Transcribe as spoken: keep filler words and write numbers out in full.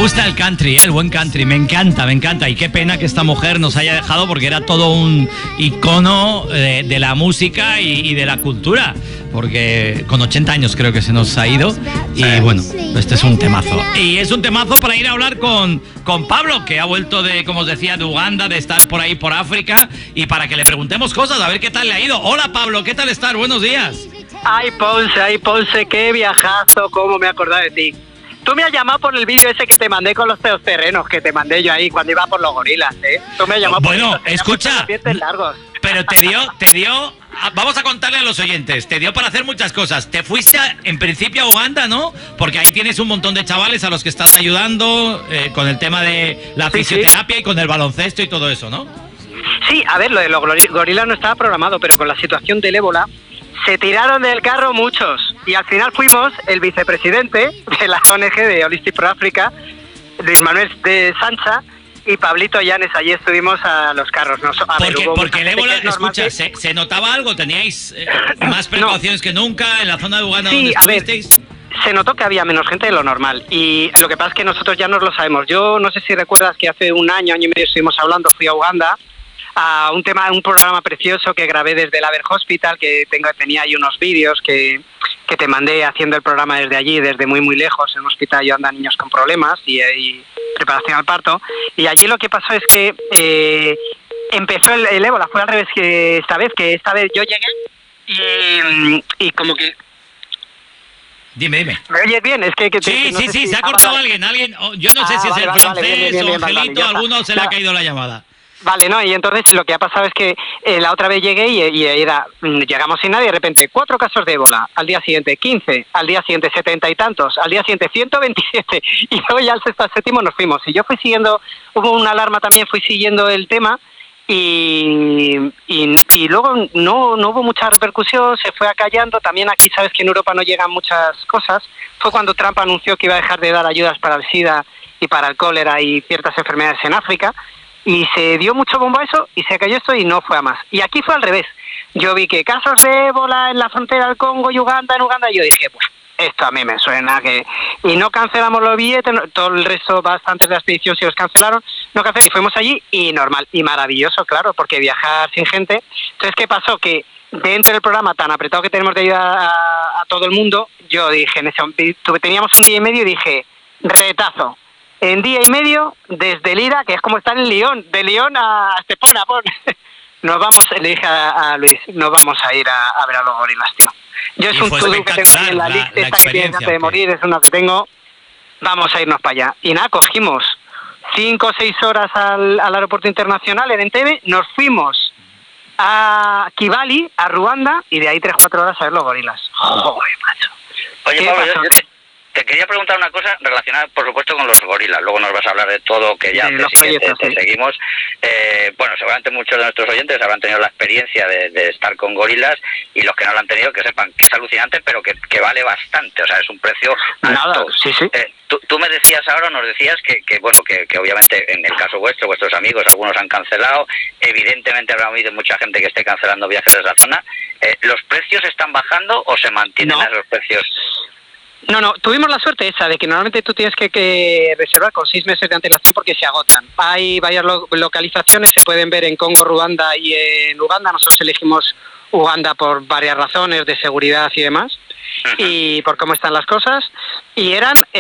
gusta el country, ¿eh? El buen country, me encanta, me encanta. Y qué pena que esta mujer nos haya dejado porque era todo un icono de, de la música y, y de la cultura. Porque con ochenta años creo que se nos ha ido. Y bueno, este es un temazo. Y es un temazo para ir a hablar con, con Pablo, que ha vuelto de, como os decía, de Uganda, de estar por ahí por África. Y para que le preguntemos cosas, a ver qué tal le ha ido. Hola Pablo, ¿qué tal estar? Buenos días. Ay, Ponce, ay, Ponce, qué viajazo, cómo me he acordado de ti. Tú me has llamado por el vídeo ese que te mandé con los terrenos, que te mandé yo ahí cuando iba por los gorilas, ¿eh? Tú me has llamado bueno, por eso, escucha, largos. Pero te dio, te dio, vamos a contarle a los oyentes, te dio para hacer muchas cosas. Te fuiste a, en principio a Uganda, ¿no? Porque ahí tienes un montón de chavales a los que estás ayudando eh, con el tema de la sí, fisioterapia sí. y con el baloncesto y todo eso, ¿no? Sí, a ver, lo de los gorilas no estaba programado, pero con la situación del ébola se tiraron del carro muchos y al final fuimos el vicepresidente de la O N G de Holistic for Africa, Luis Manuel de Sancha, y Pablito Llanes. Allí estuvimos a los carros. Nos, a porque ver, porque el ébola, escucha, que... ¿se, ¿se notaba algo? ¿Teníais eh, más precauciones no. que nunca en la zona de Uganda sí, donde estuvisteis? A ver, se notó que había menos gente de lo normal y lo que pasa es que nosotros ya nos lo sabemos. Yo no sé si recuerdas que hace un año, año y medio estuvimos hablando, fui a Uganda a un tema, un programa precioso que grabé desde el Aver Hospital, que tengo, tenía ahí unos vídeos que, que te mandé haciendo el programa desde allí, desde muy muy lejos, en un hospital ayudando a niños con problemas y, y preparación al parto. Y allí lo que pasó es que eh, empezó el, el ébola, fue al revés que esta vez, que esta vez yo llegué y, y como que... Dime, dime. ¿Me oyes bien? Es que, que sí, te, no sí, sé sí, si se ha cortado vale, alguien, alguien, oh, yo no ah, sé si vale, es el vale, francés vale, bien, bien, bien, o Angelito, vale, alguno se le ha caído la llamada. Vale, no, y entonces lo que ha pasado es que eh, la otra vez llegué y, y era, llegamos sin nadie, de repente cuatro casos de ébola, al día siguiente quince, al día siguiente setenta y tantos, al día siguiente ciento veintisiete, y luego ya al sexto al séptimo nos fuimos. Y yo fui siguiendo, hubo una alarma también, fui siguiendo el tema y, y, y luego no, no hubo mucha repercusión, se fue acallando. También aquí sabes que en Europa no llegan muchas cosas. Fue cuando Trump anunció que iba a dejar de dar ayudas para el SIDA y para el cólera y ciertas enfermedades en África. Y se dio mucho bombo a eso y se cayó esto y no fue a más. Y aquí fue al revés. Yo vi que casos de ébola en la frontera del Congo y Uganda, en Uganda, y yo dije, pues esto a mí me suena que... Y no cancelamos los billetes, no, todo el resto, bastantes de la expedición sí los cancelaron, no cancelamos, y fuimos allí y normal, y maravilloso, claro, porque viajar sin gente. Entonces, ¿qué pasó? Que dentro del programa tan apretado que tenemos de ayudar a, a todo el mundo, yo dije, en ese, teníamos un día y medio y dije, retazo. En día y medio, desde Lira, que es como estar en Lyon, de Lyon a Estepona, por... nos vamos, le dije a, a Luis, nos vamos a ir a, a ver a los gorilas, tío. Yo es un todo que tengo aquí en la, la lista, esta que tiene antes de morir, es uno que tengo, vamos a irnos para allá. Y nada, cogimos cinco o seis horas al, al aeropuerto internacional en Entebbe, nos fuimos a Kigali, a Ruanda, y de ahí tres o cuatro horas a ver los gorilas. Joder, macho. Oye, Pablo, yo, yo te... Te quería preguntar una cosa relacionada, por supuesto, con los gorilas. Luego nos vas a hablar de todo, que ya sí, te, sigue, te, te sí. seguimos. Eh, bueno, seguramente muchos de nuestros oyentes habrán tenido la experiencia de, de estar con gorilas, y los que no lo han tenido, que sepan que es alucinante, pero que, que vale bastante. O sea, es un precio alto. Nada, sí, sí. Eh, tú, tú me decías ahora, nos decías que, que bueno, que, que obviamente en el caso vuestro, vuestros amigos, algunos han cancelado. Evidentemente habrá habido mucha gente que esté cancelando viajes a esa zona. Eh, ¿Los precios están bajando o se mantienen no. a esos precios? No, no, tuvimos la suerte esa de que normalmente tú tienes que, que reservar con seis meses de antelación porque se agotan. Hay varias lo localizaciones, se pueden ver en Congo, Ruanda y en Uganda. Nosotros elegimos Uganda por varias razones de seguridad y demás, uh-huh. y por cómo están las cosas. Y eran...